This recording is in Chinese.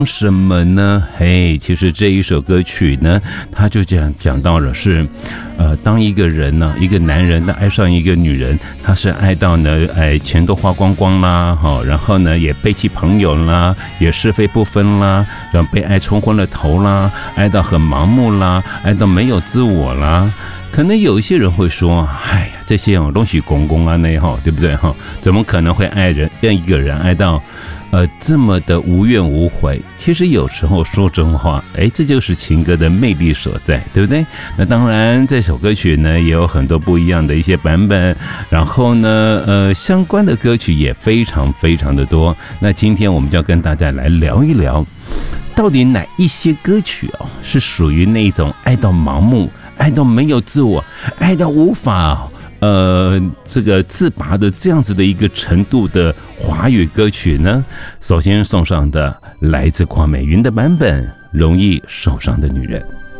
什么呢？嘿，其实这一首歌曲呢，它就讲到了是，当一个人呢，一个男人呢爱上一个女人，他是爱到呢，钱都花光光啦，然后呢也背弃朋友啦，也是非不分啦，然后被爱冲昏了头啦，爱到很盲目啦，爱到没有自我啦。可能有一些人会说，哎呀，这些东西公公啊那哈，对不对哈？怎么可能会爱一个人爱到这么的无怨无悔？其实有时候说真话，这就是情歌的魅力所在，对不对？那当然，这首歌曲呢也有很多不一样的一些版本，然后呢，相关的歌曲也非常非常的多。那今天我们就要跟大家来聊一聊，到底哪一些歌曲是属于那种爱到盲目、爱到没有自我、爱到无法这个自拔的这样子的一个程度的华语歌曲呢？首先送上的来自邝美云的版本《容易受伤的女人》。